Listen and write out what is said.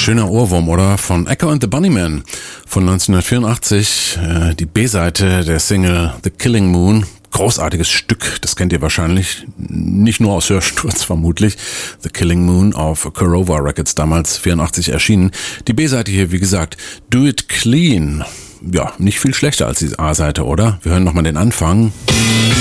Schöner Ohrwurm, oder? Von Echo and the Bunnymen von 1984. Die B-Seite der Single The Killing Moon. Großartiges Stück, das kennt ihr wahrscheinlich. Nicht nur aus Hörsturz vermutlich. The Killing Moon auf Korova Records damals 84 erschienen. Die B-Seite hier, wie gesagt, Do It Clean. Ja, nicht viel schlechter als die A-Seite, oder? Wir hören nochmal den Anfang.